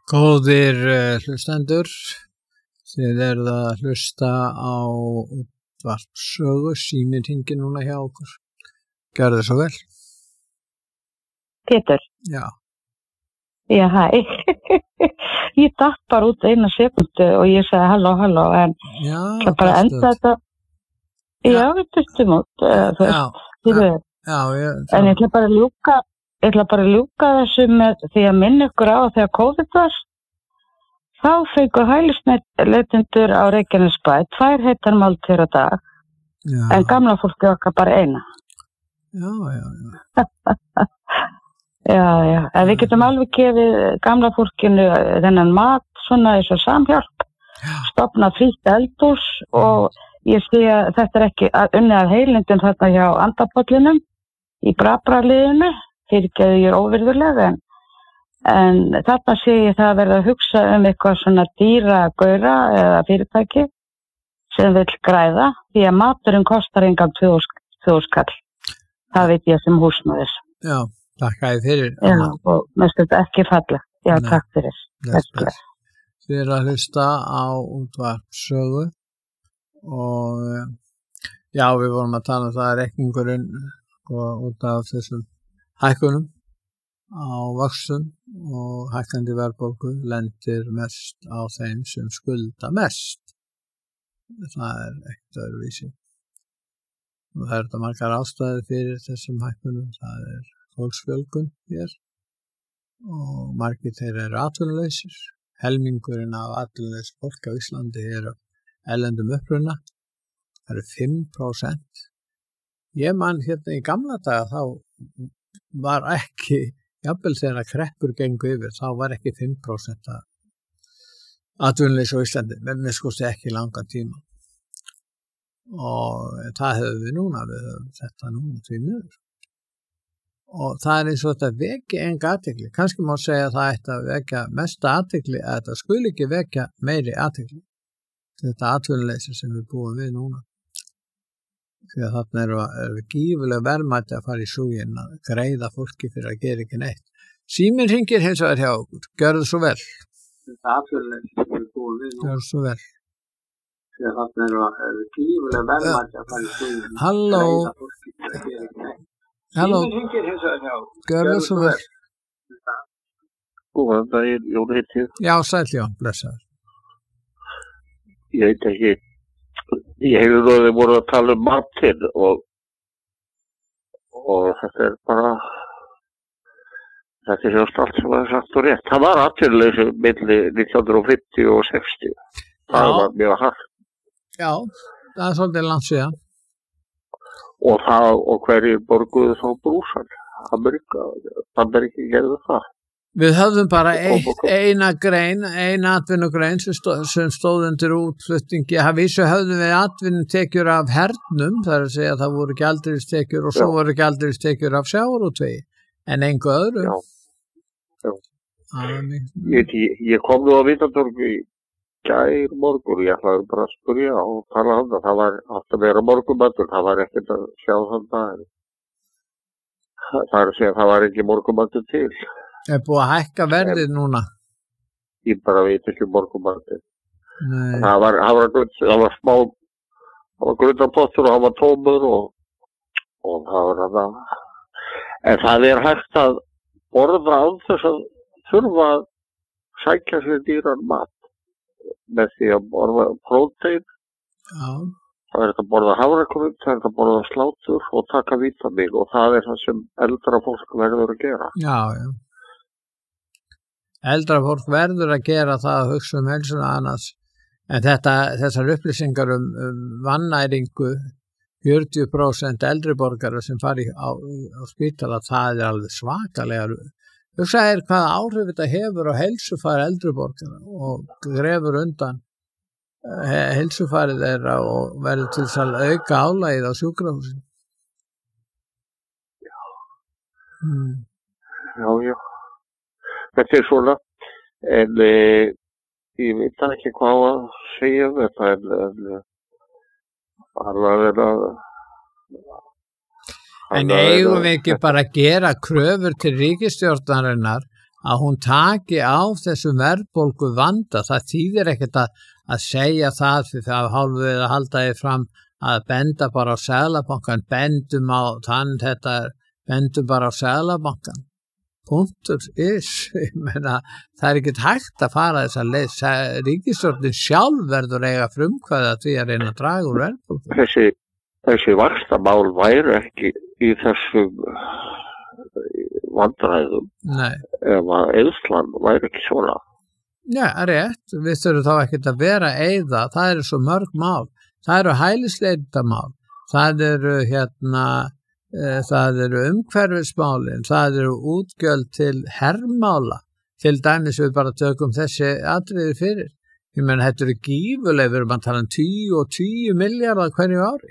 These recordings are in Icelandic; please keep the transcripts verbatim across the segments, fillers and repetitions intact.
Góðir uh, hlustendur, þið eruð að hlusta á útvarpssögu, síminn hringir núna hjá okkur. Gjörðu svo vel. Pétur. Já. Já, hæ. Ég datt bara út eina sekundu og ég sagði halló, halló, en Já, það bara enda þetta. Já, við duttum út. Uh, Já, já, já, ég, en ég ætla bara að ljúka, ég ætla bara að ljúka þessu með því að minna ykkur á þegar COVID var. Þá fengu hælisleitendur á Reykjanesbæ tvær heitar máltíðir á dag, já. en gamla fólki okkar bara eina. Já, já, já. Já, já, en við getum alveg gefið gamla fólkinu þennan mat, svona eins og samhjálp, stofna frítt eldhús og ég sé að þetta er ekki unnið að heilindin þarna hjá andapollinum í Brabraliðinu, fyrirgeðu ég er óvirðulega, en, en þarna sé ég það að verða að hugsa um eitthvað svona dýra gaura eða fyrirtæki sem vil græða, því að maturinn kostar engan tvö þúsund kall. Það veit ég sem húsmóðir. Já. Takk að fyrir. Já, og mér finnst þetta ekki fallegt. Já, Nei, takk fyrir. Þið eruð að hlusta á útvarpssögu og já, við vorum að tala um það að reikningurinn og út af þessum hækkunum á vöxtum og hækkandi verðbólgu lendir mest á þeim sem skulda mest. Það er ekkert öðruvísi. Og það er þetta margar ástæður fyrir þessum hækkunum. Það er fólksfjölgun hér og margir þeirra eru atvinnulausir. Helmingurinn af atvinnulaus fólk á Íslandi eru erlendum uppruna. Það eru fimm prósent. Ég man hérna í gamla daga þá var ekki, jafnvel þegar kreppur gengu yfir, þá var ekki fimm prósent atvinnulaus á Íslandi, menn við skoðum ekki langan tíma. Og það höfum við núna, við höfum þetta núna því miður. Og það er eins og þetta vekja enga athygli. Kannski má segja að það ætti að vekja mesta athygli, að þetta skuli ekki vekja meiri athygli. Þetta atvinnuleysi sem við búum við núna. Því að þarna eru, eru gífulega verðmæti að fara í súginn að greiða fólki fyrir að gera ekki neitt. Síminn hringir hins vegar hjá okkur. Gjörðu svo vel. Þetta atvinnuleysi sem við búum við núna. Gjörðu svo vel. Því að þarna eru, eru gífulega verðmæti að fara í súginn að Halló. greiða fólki fyrir að gera ekki neitt. Halló, gjörðu svo vel. Góðan daginn, Jón heiti. Já, sæll Jón, blessaður. Ég veit ekki, ég hefur þóðið voru að tala um matinn og, og þetta er bara, þetta er sjóst allt sem það er sagt og rétt. Það var atvinnuleysi milli nítján hundruð fimmtíu og sextíu. Það var mjög hart. Já, það er svolítið langt síðan. Og það, og hverjir borguðu þá brúsan? Amerika, Bandaríki gerðu það. Við höfðum bara eitt, eina grein, eina atvinnugrein sem, stó, sem stóð undir útflutningi. Það vísu höfðum við atvinnutekjur af hernum, það er að segja að það voru gjaldeyristekjur og svo Já. voru gjaldeyristekjur af sjávarútvegi, en engu öðru. Já, Já. Ég, ég kom nú að Vitatorgi í gær morgun, ég ætlaði bara að spyrja og tala um það, það var átt að vera morgunmatur, það var ekkert að sjá þann dag. Það er að segja að það var ekki morgunmatur til. Er búið að hækka verðið núna? Ég bara veit ekki morgunmatur. Það var, það var, það var smá, það var grundarpottur og það var tómur og, og það var það. En það er hægt að borða án þess að þurfa að sækja sér dýran mat. Með því að borða prótein, það er að borða hafragrauð, það er að borða slátur og taka vítamín og það er það sem eldra fólk verður að gera. Já, já. Eldra fólk verður að gera það að hugsa um heilsuna annars. En þetta, þessar upplýsingar um, um vannæringu, fjörutíu prósent eldri borgara sem fari á, á spítala, það er alveg svakalega. Hugsa er hvaða áhrif þetta hefur á heilsufari eldri borgara og grefur undan heilsufarið þeirra og verður til þess að auka álagið á sjúkrahúsin. Já. Hmm. Já, já. Þetta er svona, en e, ég veit ekki hvað að segja þetta, en, en alveg er að En eigum við ekki bara að gera kröfur til ríkisstjórnarinnar að hún taki á þessum verðbólgu vanda. Það þýðir ekkert að, að segja það fyrir það hálfu við að halda þið fram að benda bara á Seðlabankann, bendum á þann þetta, bendum bara á Seðlabankann. Punktur is, ég meina, það er ekkert hægt að fara þess að leið. Ríkisstjórnin sjálf verður eiga frumkvæði að því að reyna að draga úr verðbólgu. Þessi, þessi vaxtamál væru ekki í þessum vandræðum. Nei. Ef að eyðslan væri ekki svona. Já, rétt. Við þurfum þá ekkert að vera eyða. Það eru svo mörg mál. Það eru hælisleitendamál. Það eru hérna, e, það eru umhverfismálin. Það eru útgjöld til hermála. Til dæmis við bara tökum þessi atriði fyrir. Ég meina, þetta eru gífurlega, við erum að tala um tíu og tíu milljarðar hverju ári.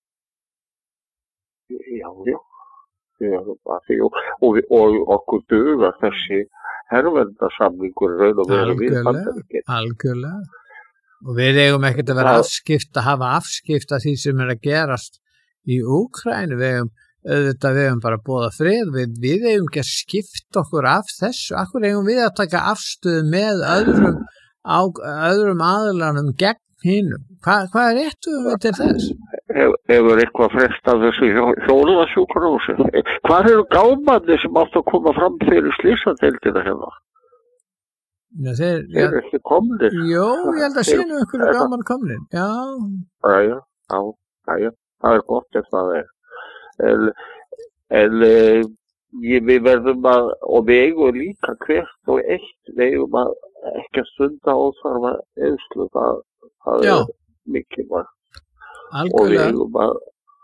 Já, já. Og, og, og okkur dugar þessi herverndarsamningur raun og veru við Bandaríkin. Algjörlega. Og við eigum ekkert að vera afskipt að hafa afskipt af því sem er að gerast í Úkraínu. Við eigum auðvitað, við eigum bara að boða frið. Við, við eigum ekki að skipta okkur af þessu. Akkur eigum við að taka afstöðu með öðrum, á, öðrum aðilanum gegn hinum. Hva, hvað er réttum við til þess? Hefur eitthvað frest af þessu hjólaðasjúkrahúsi. Hvað eru gámandi sem átt að koma fram fyrir slísadeildina hérna? Já, þeir, þeir eru ekki komnir. Jó, ég held að séu einhverju gáman komnir. Já. Æja, já, æja. Það er gott ef það er. En, en ég, við verðum að, og við eigum líka hvert og eitt, við eigum að ekki að stunda óþarfa eyðslu. Það, það er mikilvægt. Og við eigum að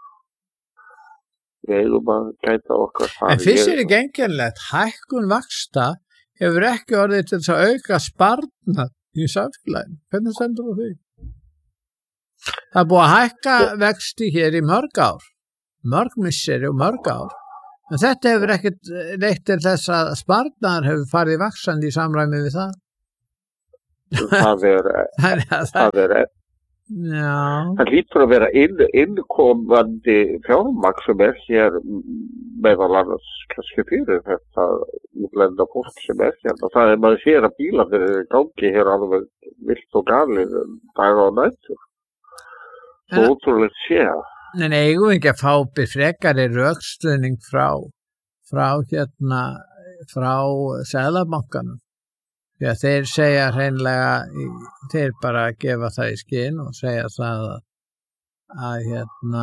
við eigum að gæta okkar þar. En fyrst er ekki einkennilegt, hækkun vaxta hefur ekki orðið til þess að auka sparnað í samfélaginu. Hvernig stendur það því? Það er búið að hækka vexti hér í mörg ár, mörg misseri og mörg ár, en þetta hefur ekkert leitt til þess að sparnaðar hefur farið vaxandi í samræmi við það. Það er það er Já. Það hlýtur að vera inn, innkomandi fjármagn sem er hér meðal annars kannski fyrir þetta útlenda fólk sem er hér. Það er maður sér að bílarnir er í gangi hér alveg vilt og galið daga og nættur. Svo ótrúlega sé. En eigum ekki að fá frekari rökstuðning frá, frá hérna, frá Seðlabankanum? Já, þeir segja hreinlega, þeir bara gefa það í skinn og segja það að, að hérna,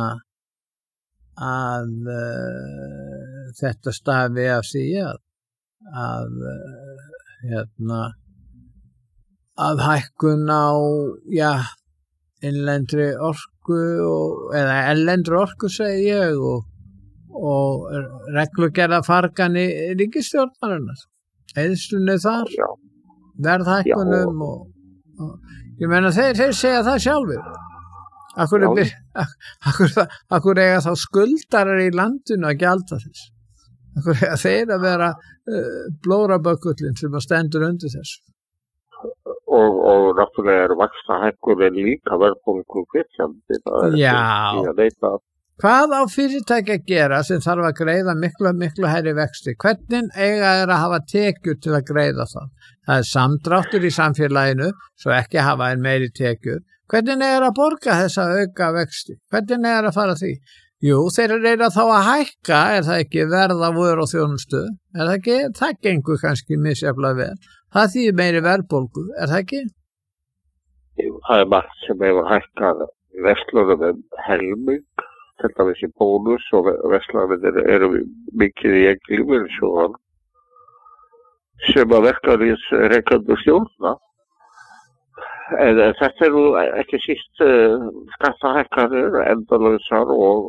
að uh, þetta stafi af því að, að uh, hérna, að hækkun á, já, innlendri orku og, eða erlendri orku segi ég og, og reglugerða fargan í ríkisstjórnarinnar. Eyðslunni þar. Já. Verðhækkunum og, og ég meina þeir, þeir segja það sjálfur. Akkur, er, akkur, akkur eiga þá skuldarar í landinu að gjalda þess. Akkur eiga þeir að vera uh, blórabökullin sem að stendur undir þess. Og, og náttúrulega er vaxtahækkunin líka verðbólgu hvetjandi. Já. Hvað á fyrirtæki að gera sem þarf að greiða miklu, miklu hærri vexti? Hvernig eiga þeir að hafa tekjur til að greiða það? Það er samdráttur í samfélaginu, svo ekki hafa en meiri tekjur. Hvernig eiga þeir að borga þessa auka vexti? Hvernig eiga þeir að fara því? Jú, þeir eru þá að hækka, er það ekki verða vör og þjónustu? Er það ekki? Það gengur kannski misjaflega vel. Það þýðir meiri verðbólgu, er það ekki? Það er margt sem hefur hækkað verslunum um helming. Til dæmis í bónus og verslanir eru mikið í engli lífeyrissjóðan sem að verkalýðsrekendur stjórna. En þetta er nú ekki síst uh, skattahækkanir, endalausar og,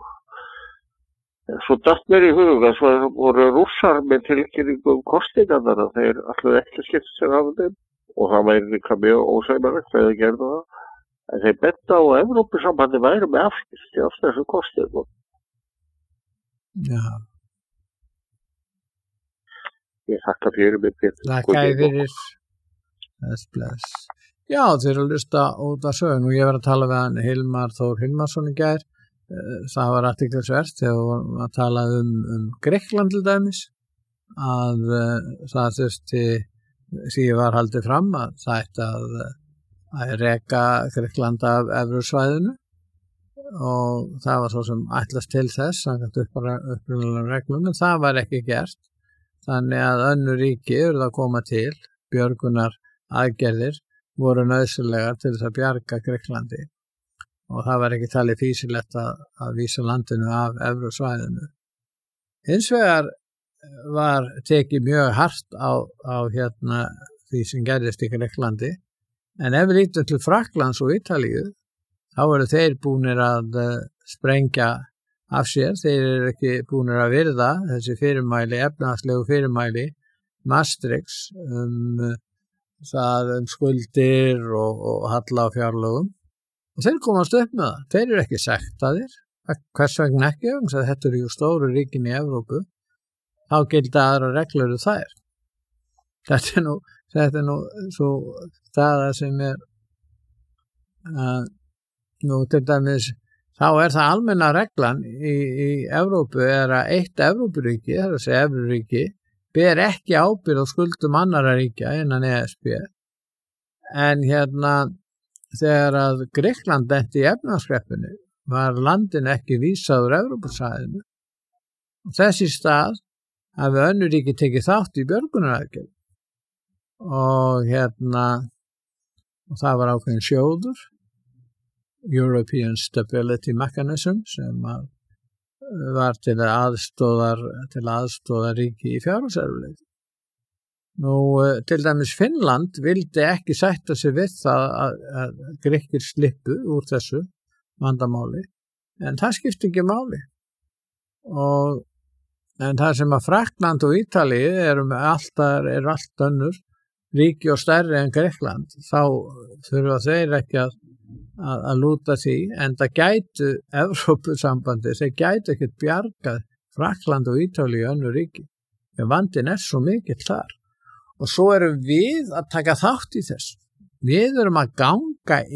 og svo datt mér í hug að svo voru rússar með tilkynningu um kostingarnar að þeir allir ekki skipt sér af þeim og það væri líka mjög ósæmilegt þegar þeir gerðu það. En þeir benda á að Evrópusambandi væri með afskipti af þessu kostingum. Já. Ég þakka fyrir mig. Þakka fyrir. Þess bless. Já, þeir eru að hlusta út af sögun og ég var að tala við hann Hilmar Þór Hilmarsson í gær. Það var athyglisvert þegar við varum að tala um, um Grikkland til dæmis. að uh, það þurfti því var haldið fram að það ætti að, að reka Grikkland af evrusvæðinu og það var svo sem ætlast til þess samkvæmt upprunalegum reglum en það var ekki gert þannig að önnur ríki urðu að koma til björgunar aðgerðir voru nauðsynlegar til þess að bjarga Grikklandi og það var ekki talið fýsilegt að, að vísa landinu af evrusvæðinu. Hins vegar var tekið mjög hart á, á hérna því sem gerðist í Grikklandi en ef við lítum til Frakklands og Ítalíu þá eru þeir búnir að uh, sprengja af sér, þeir eru ekki búnir að virða þessi fyrirmæli, efnahagslegu fyrirmæli Maastrichts um uh, það um skuldir og, og halla á fjárlögum og þeir komast upp með það, þeir eru ekki sektaðir, hvers vegna ekki, þetta eru jú stóru ríkin í Evrópu, þá gilda aðra reglur um þær. Þetta er nú, þetta er nú svo staða sem er uh, Nú til dæmis, þá er það almenna reglan í, í Evrópu er að eitt Evrópuríki, það er að segja Evruríki, ber ekki ábyrgð á skuldum annarra ríkja innan E S B. En hérna, þegar að Grikkland lenti í efnahagskreppinu, var landin ekki vísað úr Evrópusvæðinu. Og þessi stað hafi önnur ríki tekið þátt í björgunaraðgerð. Og hérna, og það var ákveðin sjóður, European Stability Mechanism sem var til aðstóðar til aðstóðar ríki í fjárhagserfiðleika. Nú til dæmis Finnland vildi ekki sætta sig við það að, að Grikkir slippu úr þessu vandamáli en það skipti ekki máli. Og en það sem að Frakkland og Ítalíu eru með alltaf er allt önnur ríki og stærri en Grikkland þá þurfa þeir ekki að Að, að lúta því, en það gætu Evrópusambandi, þeir gætu ekkert bjargað Frakkland og Ítalíu önnur ríki. En vandinn er svo mikill þar. Og svo erum við að taka þátt í þess. Við erum að ganga